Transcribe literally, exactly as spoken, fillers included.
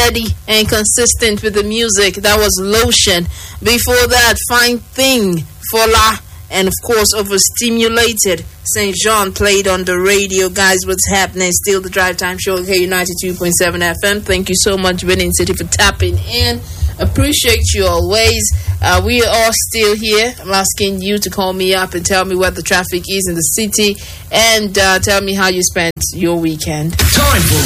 steady and consistent with the music. That was Lotion. Before that, Fine Thing, Fola, and of course, Overstimulated. Saint John played on the radio. Guys, what's happening? Still the Drive Time Show, K U ninety-two point seven F M. Thank you so much, Benin City, for tapping in. Appreciate you always. Uh, we are all still here. I'm asking you to call me up and tell me what the traffic is in the city, and uh, tell me how you spent your weekend. Time for